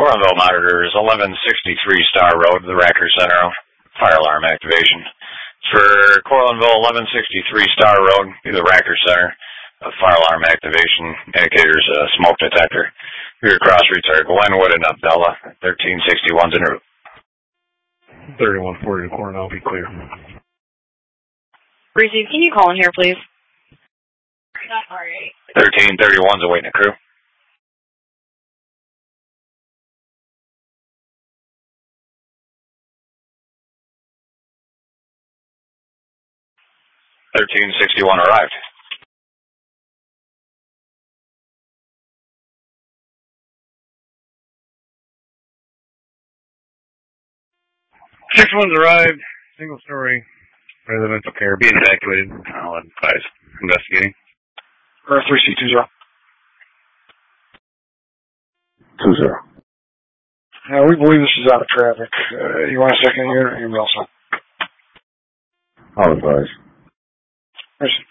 Coronville monitors 1163 Star Road, the Racker Center, fire alarm activation. For Coronville 1163 Star Road, the Racker Center, fire alarm activation, indicators smoke detector. Your cross routes are Glenwood and Abdella, 1361's en route. 3140 to Coronel, be clear. Receive, can you call in here, please? 1331's awaiting a crew. (1361) arrived. Six-one's arrived. Single story. Residential care. Be evacuated. 11-5. Investigating. 3C20. 20. We believe this is out of traffic. You want a second here? You will, sir. I'll advise. Mercy.